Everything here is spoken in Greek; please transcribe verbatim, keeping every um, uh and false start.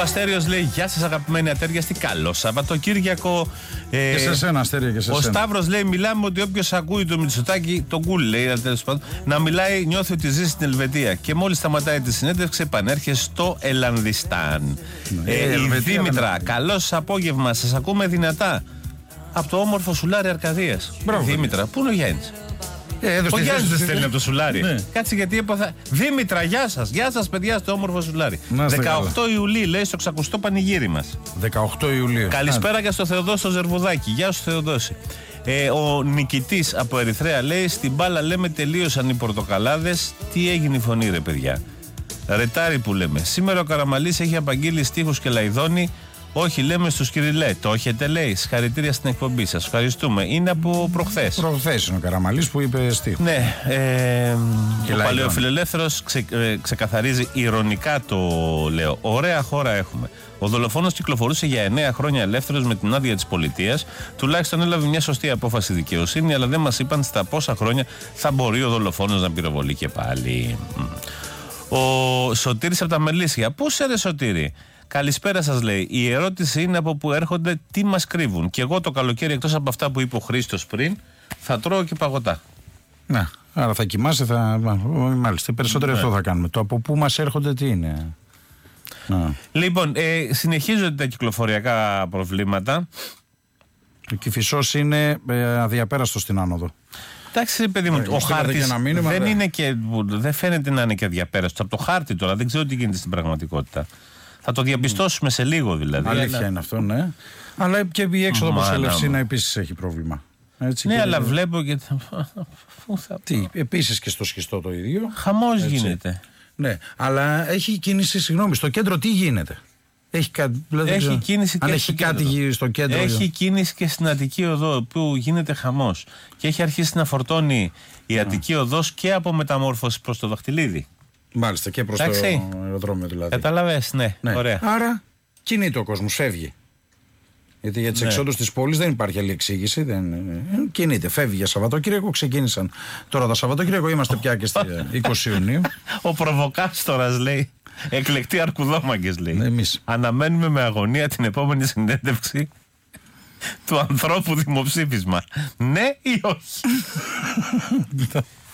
Αστέριος λέει: Γεια σας, αγαπημένοι ατέριαστοι. Καλό Σαββατοκύριακο. Ε, και σε σένα, Αστέρια, και σε ο σένα. Σταύρος λέει: Μιλάμε ότι όποιος ακούει το Μητσοτάκη, τον κουλ λέει, τέλος πάντων, να μιλάει, νιώθει ότι ζει στην Ελβετία. Και μόλις σταματάει τη συνέντευξη, επανέρχεται στο Ελλανδιστάν. Ναι, ε, ε, η Δήμητρα, δεν... καλό σας απόγευμα, σας ακούμε δυνατά. Από το όμορφο Σουλάρι Αρκαδίας. Δήμητρα, πού είναι ο Γιάννης? Ε, ο Γιάννης δεν στέλνει από το Σουλάρι. Ναι. Κάτσε γιατί έπαθα. Δήμητρα, γεια σας. Γεια σας, παιδιά, στο όμορφο Σουλάρι. δεκαοκτώ καλά. Ιουλίου λέει στο ξακουστό πανηγύρι μας. δεκαοκτώ Ιουλίου. Καλησπέρα και στο Θεοδόσιο Ζερβουδάκη. Γεια σου, Θεοδόση. Ε, ο νικητής από Ερυθρέα λέει: Στην μπάλα λέμε τελείωσαν οι πορτοκαλάδες. Τι έγινε η φωνή, ρε παιδιά? Ρετάρι που λέμε. Σήμερα ο Καραμαλής έχει απαγγείλει στίχους και λαϊδόνι. Όχι, λέμε στους Κυριλέ. Το έχετε, λέει. Συγχαρητήρια στην εκπομπή σας. Ευχαριστούμε. Είναι από προχθές. Προχθές είναι ο Καραμαλής που είπε στίχο. Ναι. Ε, ο λαϊδόνι. Παλαιοφιλελεύθερος ξε, ε, ξεκαθαρίζει ηρωνικά, το λέω. Ωραία χώρα έχουμε. Ο δολοφόνος κυκλοφορούσε για εννέα χρόνια ελεύθερος με την άδεια της πολιτείας. Τουλάχιστον έλαβε μια σωστή απόφαση δικαιοσύνη, αλλά δεν μας είπαν στα πόσα χρόνια θα μπορεί ο δολοφόνος να πυροβολεί και πάλι. Ο Σωτήρης από τα Μελίσια. Πού σε ρε Σωτήρη? Καλησπέρα σας, λέει. Η ερώτηση είναι από που έρχονται, τι μας κρύβουν. Και εγώ το καλοκαίρι, εκτός από αυτά που είπε ο Χρήστος πριν, θα τρώω και παγωτά. Ναι, άρα θα κοιμάσαι, θα... μάλιστα, περισσότερο ναι. Αυτό θα κάνουμε. Το από πού μας έρχονται τι είναι? Να. Λοιπόν, ε, συνεχίζονται τα κυκλοφοριακά προβλήματα. Ο Κηφισός είναι ε, αδιαπέραστο στην άνοδο. Εντάξει, παιδί μου, ο χάρτης δεν δε. είναι και, δεν φαίνεται να είναι και αδιαπέραστο. Από το χάρτη τώρα, δεν ξέρω τι γίνεται στην πραγματικότητα. Θα το διαπιστώσουμε σε λίγο δηλαδή. Αλήθεια αλλά... είναι αυτό, ναι. Αλλά και η έξοδο από την Ελευσίνα επίσης έχει πρόβλημα. Έτσι, ναι, και αλλά δεν... βλέπω και. Τι, επίσης και στο Σχιστό το ίδιο. Χαμός γίνεται. Ναι, αλλά έχει κίνηση, συγγνώμη, στο κέντρο τι γίνεται? Έχει, κα... δηλαδή, έχει ξέρω, κίνηση αν και έχει στο κάτι κέντρο. στο κέντρο. Έχει κίνηση και στην Αττική Οδό που γίνεται χαμός. Και έχει αρχίσει να φορτώνει η Αττική yeah. Οδός και από μεταμόρφωση προς το Δαχτυλίδι. Μάλιστα, και προς Εντάξει. το αεροδρόμιο δηλαδή. Καταλαβες, ναι, ναι. Ωραία. Άρα κινείται ο κόσμος, φεύγει. Γιατί για τις ναι. εξόδους της πόλης δεν υπάρχει άλλη εξήγηση. Δεν... Κινείται, φεύγει για Σαββατοκύριακο. Ξεκίνησαν τώρα τα Σαββατοκύριακο, είμαστε πια και στη είκοσι Ιουνίου. Ο προβοκάστορας λέει: Εκλεκτοί αρκουδόμαγκες, λέει. Εμείς. Αναμένουμε με αγωνία την επόμενη συνέντευξη του ανθρώπου δημοψήφισμα. Ναι ή όχι?